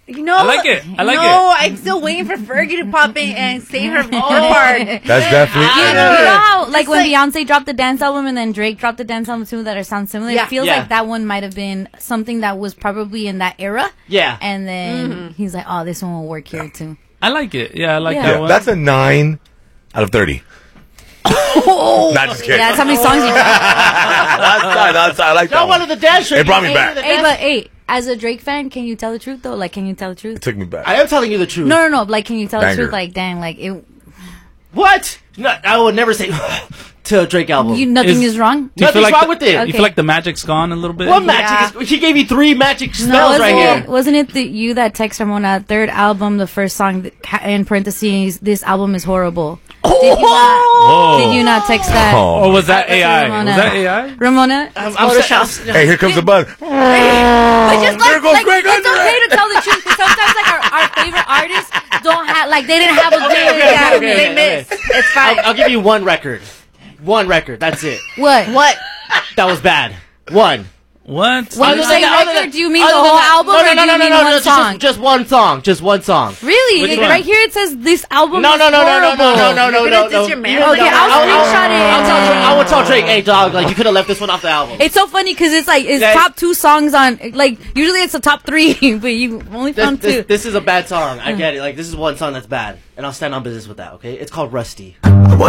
You know, I like it. I like it. No, I'm still waiting for Fergie to pop in and say her part. That's definitely. You know how, like when Beyonce dropped the dance album and then Drake dropped the dance album too that sound similar? Yeah. It feels like that one might have been something that was probably in that era. Yeah. And then he's like, oh, this one will work here too. I like it. Yeah, I like Yeah. that one. That's a 9 out of 30. Not just kidding. Yeah, that's how many songs you got. That's I like that Y'all one. wanted the dance trick. It brought me back. Hey, but hey, as a Drake fan, can you tell the truth though? Like, can you tell the It truth? took me back. I am telling you the truth. No. Like, can you tell Banger. the truth? Like, dang, like it. What? No, I would never say to a Drake album. Nothing is wrong. Do you Nothing's feel like wrong with it. You Okay. feel like the magic's gone a little bit? What magic? He gave you 3 magic spells No, right here. wasn't it you that text Ramona, third album, the first song, in parentheses, this album is horrible? Did you not text that? Oh. Or was that AI? Ramona. Was that AI? Ramona? Hey, here comes the bug. But just There goes like Greg it's Under okay to tell the truth. 'Cause sometimes like our favorite artists don't have like they didn't have a good They missed. It's fine. I'll give you one record. One record. That's it. What? That was bad. One. What? When you Other say than that- record, do you mean other the than whole that- album or do you mean one song? Just one song. Just one song. Really? Which one? Right here it says this album No, is no, no, no, no, horrible. no, no, no, no, You're no, gonna diss your no. man? Okay, I'll screenshot it. I would tell Drake, hey dog, like you could have left this one off the album. It's so funny because it's like it's Guys- top 2 songs on like usually it's the top 3, but you only found 2. This is a bad song. I get it. Like this is one song that's bad, and I'll stand on business with that. Okay, it's called Rusty.